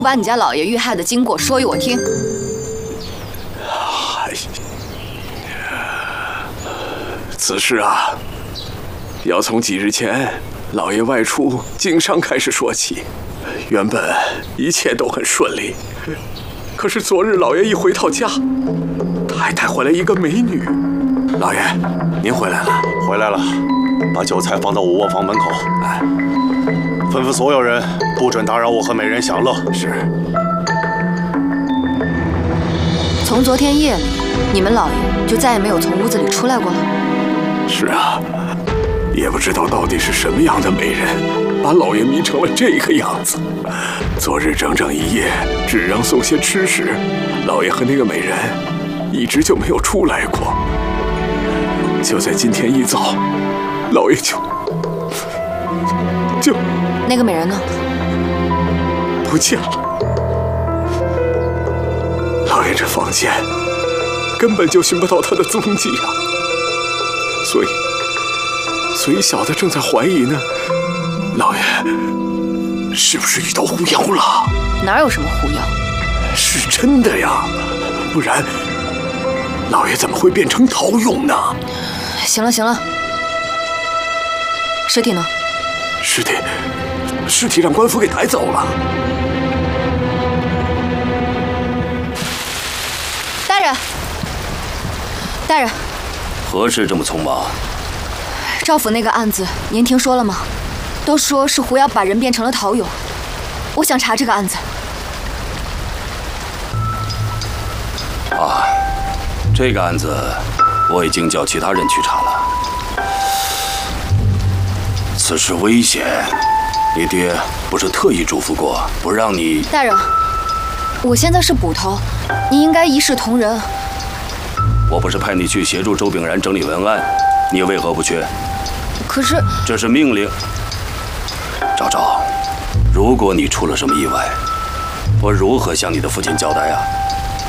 把你家老爷遇害的经过说与我听。 此事啊，要从几日前老爷外出经商开始说起。原本一切都很顺利，可是昨日老爷一回到家，太太回来一个美女。老爷，您回来了。 回来了，把酒菜放到我卧房门口。哎，吩咐所有人不准打扰我和美人享乐。 是。 从昨天夜里，你们老爷就再也没有从屋子里出来过了。 是啊，也不知道到底是什么样的美人，把老爷迷成了这个样子。昨日整整一夜，只让送些吃食，老爷和那个美人一直就没有出来过。就在今天一早，老爷就那个美人呢？ 不见了。老爷这房间根本就寻不到她的踪迹啊！所以小的正在怀疑呢，老爷是不是遇到狐妖了？ 哪有什么狐妖？ 是真的呀，不然老爷怎么会变成陶俑呢？ 行了行了，尸体呢？ 尸体让官府给抬走了。 大人， 何事这么匆忙？ 赵府那个案子，您听说了吗？都说是狐妖把人变成了陶俑，我想查这个案子。 啊，这个案子我已经叫其他人去查了。此事危险，你爹不是特意嘱咐过，不让你…… 大人，我现在是捕头，您应该一视同仁。 我不是派你去协助周炳然整理文案，你为何不去？ 可是这是命令。昭昭，如果你出了什么意外，我如何向你的父亲交代啊？